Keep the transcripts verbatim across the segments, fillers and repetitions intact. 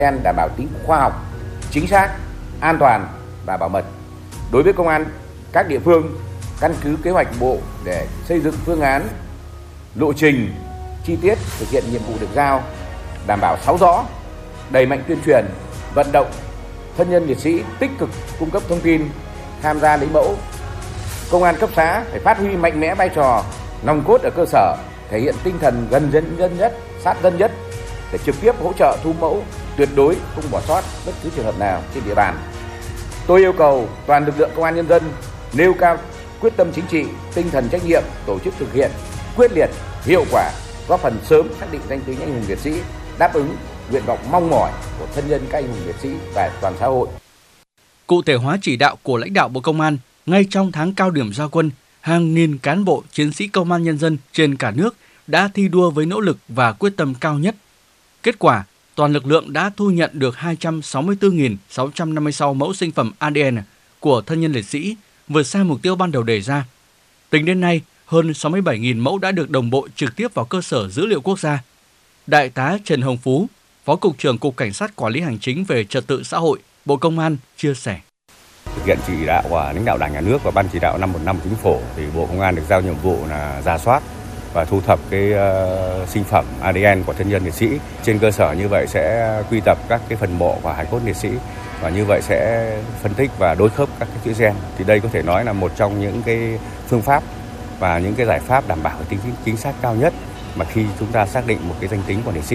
đảm bảo tính khoa học, chính xác, an toàn và bảo mật. Đối với công an các địa phương, căn cứ kế hoạch bộ để xây dựng phương án, lộ trình chi tiết thực hiện nhiệm vụ được giao, đảm bảo sáu rõ, đẩy mạnh tuyên truyền, vận động thân nhân liệt sĩ tích cực cung cấp thông tin, tham gia lấy mẫu. Công an cấp xã phải phát huy mạnh mẽ vai trò nòng cốt ở cơ sở, thể hiện tinh thần gần dân dân nhất, sát dân nhất để trực tiếp hỗ trợ thu mẫu, tuyệt đối không bỏ sót bất cứ trường hợp nào trên địa bàn. Tôi yêu cầu toàn lực lượng công an nhân dân nêu cao quyết tâm chính trị, tinh thần trách nhiệm, tổ chức thực hiện quyết liệt, hiệu quả, góp phần sớm xác định danh tính anh hùng liệt sĩ, đáp ứng nguyện vọng mong mỏi của thân nhân các anh hùng liệt sĩ và toàn xã hội. Cụ thể hóa chỉ đạo của lãnh đạo Bộ Công an, ngay trong tháng cao điểm ra quân, hàng nghìn cán bộ, chiến sĩ công an nhân dân trên cả nước đã thi đua với nỗ lực và quyết tâm cao nhất. Kết quả, toàn lực lượng đã thu nhận được hai trăm sáu mươi tư nghìn sáu trăm năm mươi sáu mẫu sinh phẩm a đê en của thân nhân liệt sĩ, vượt xa mục tiêu ban đầu đề ra. Tính đến nay, hơn sáu mươi bảy nghìn mẫu đã được đồng bộ trực tiếp vào cơ sở dữ liệu quốc gia. Đại tá Trần Hồng Phú, Phó Cục trưởng Cục Cảnh sát Quản lý Hành chính về Trật tự xã hội, Bộ Công an chia sẻ. Thực hiện chỉ đạo của lãnh đạo Đảng, Nhà nước và Ban chỉ đạo năm một năm của Chính phủ, thì Bộ Công an được giao nhiệm vụ là rà soát và thu thập cái uh, sinh phẩm a đê en của thân nhân liệt sĩ. Trên cơ sở như vậy sẽ quy tập các cái phần mộ và hài cốt liệt sĩ, và như vậy sẽ phân tích và đối khớp các cái chuỗi gen. Thì đây có thể nói là một trong những cái phương pháp và những cái giải pháp đảm bảo tính chính xác cao nhất mà khi chúng ta xác định một cái danh tính của liệt sĩ.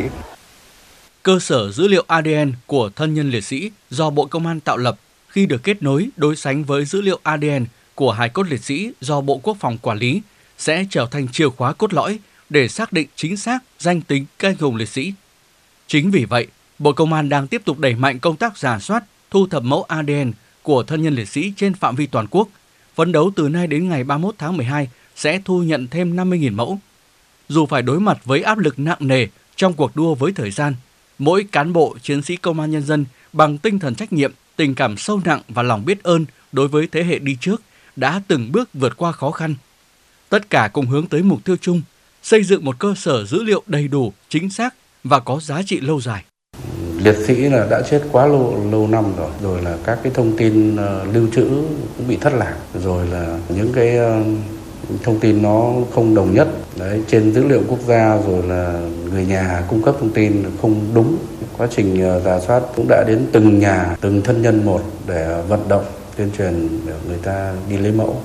Cơ sở dữ liệu a đê en của thân nhân liệt sĩ do Bộ Công an tạo lập khi được kết nối đối sánh với dữ liệu a đê en của hài cốt liệt sĩ do Bộ Quốc phòng quản lý sẽ trở thành chìa khóa cốt lõi để xác định chính xác danh tính các anh hùng liệt sĩ. Chính vì vậy, Bộ Công an đang tiếp tục đẩy mạnh công tác rà soát, thu thập mẫu a đê en của thân nhân liệt sĩ trên phạm vi toàn quốc. Phấn đấu từ nay đến ngày ba mươi mốt tháng mười hai sẽ thu nhận thêm năm mươi nghìn mẫu. Dù phải đối mặt với áp lực nặng nề trong cuộc đua với thời gian, mỗi cán bộ, chiến sĩ công an nhân dân bằng tinh thần trách nhiệm, tình cảm sâu nặng và lòng biết ơn đối với thế hệ đi trước đã từng bước vượt qua khó khăn. Tất cả cùng hướng tới mục tiêu chung, xây dựng một cơ sở dữ liệu đầy đủ, chính xác và có giá trị lâu dài. Liệt sĩ là đã chết quá lâu, lâu năm rồi, rồi là các cái thông tin uh, lưu trữ cũng bị thất lạc, rồi là những cái uh, thông tin nó không đồng nhất đấy trên dữ liệu quốc gia, rồi là người nhà cung cấp thông tin không đúng. Quá trình uh, rà soát cũng đã đến từng nhà, từng thân nhân một để vận động, tuyên truyền để người ta đi lấy mẫu.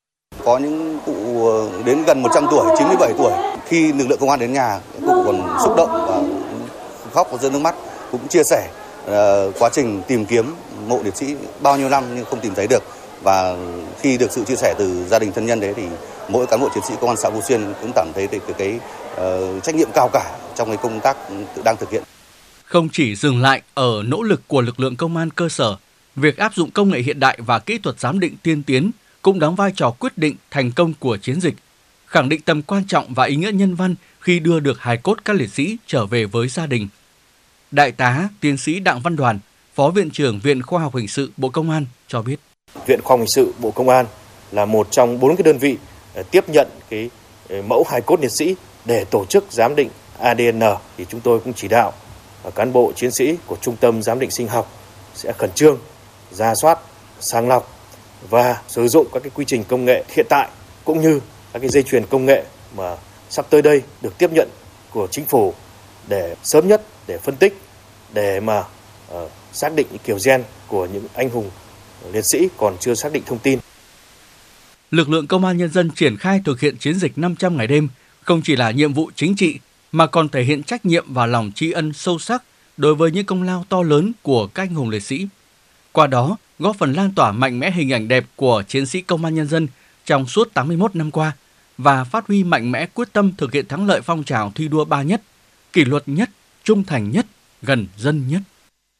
Có những cụ đến gần một trăm tuổi, chín mươi bảy tuổi, khi lực lượng công an đến nhà, cụ còn xúc động và khóc và rơi nước mắt, cũng chia sẻ uh, quá trình tìm kiếm mộ liệt sĩ bao nhiêu năm nhưng không tìm thấy được. Và khi được sự chia sẻ từ gia đình thân nhân đấy thì mỗi cán bộ chiến sĩ công an xã Phú Xuyên cũng cảm thấy cái, cái, cái uh, trách nhiệm cao cả trong cái công tác đang thực hiện. Không chỉ dừng lại ở nỗ lực của lực lượng công an cơ sở, việc áp dụng công nghệ hiện đại và kỹ thuật giám định tiên tiến cũng đóng vai trò quyết định thành công của chiến dịch, khẳng định tầm quan trọng và ý nghĩa nhân văn khi đưa được hài cốt các liệt sĩ trở về với gia đình. Đại tá, tiến sĩ Đặng Văn Đoàn, Phó Viện trưởng Viện Khoa học Hình sự Bộ Công an cho biết. Viện Khoa học Hình sự Bộ Công an là một trong bốn cái đơn vị tiếp nhận cái mẫu hài cốt liệt sĩ để tổ chức giám định a đê en. Thì chúng tôi cũng chỉ đạo cán bộ chiến sĩ của Trung tâm Giám định Sinh học sẽ khẩn trương rà soát, sàng lọc và sử dụng các cái quy trình công nghệ hiện tại cũng như các cái dây chuyền công nghệ mà sắp tới đây được tiếp nhận của chính phủ để sớm nhất để phân tích, để mà uh, xác định những kiểu gen của những anh hùng liệt sĩ còn chưa xác định thông tin. Lực lượng công an nhân dân triển khai thực hiện chiến dịch năm trăm ngày đêm không chỉ là nhiệm vụ chính trị mà còn thể hiện trách nhiệm và lòng tri ân sâu sắc đối với những công lao to lớn của các anh hùng liệt sĩ. Qua đó, góp phần lan tỏa mạnh mẽ hình ảnh đẹp của chiến sĩ công an nhân dân trong suốt tám mươi mốt năm qua và phát huy mạnh mẽ quyết tâm thực hiện thắng lợi phong trào thi đua ba nhất, kỷ luật nhất, trung thành nhất, gần dân nhất.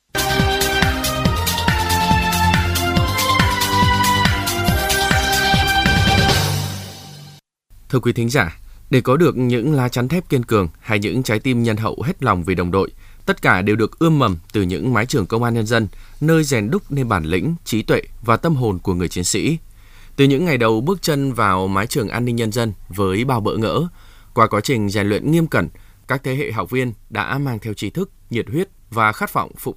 Thưa quý thính giả, để có được những lá chắn thép kiên cường hay những trái tim nhân hậu hết lòng vì đồng đội, tất cả đều được ươm mầm từ những mái trường công an nhân dân, nơi rèn đúc nên bản lĩnh, trí tuệ và tâm hồn của người chiến sĩ. Từ những ngày đầu bước chân vào mái trường an ninh nhân dân với bao bỡ ngỡ, qua quá trình rèn luyện nghiêm cẩn, các thế hệ học viên đã mang theo trí thức, nhiệt huyết và khát vọng phụng